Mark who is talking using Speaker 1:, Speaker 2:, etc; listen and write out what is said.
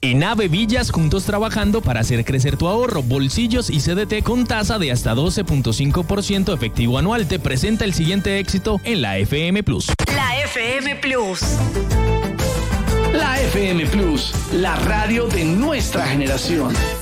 Speaker 1: En AVE Villas, juntos trabajando para hacer crecer tu ahorro, bolsillos y CDT con tasa de hasta 12.5% efectivo anual. Te presenta el siguiente éxito en la FM Plus.
Speaker 2: La FM Plus.
Speaker 3: La FM Plus, la radio de nuestra generación.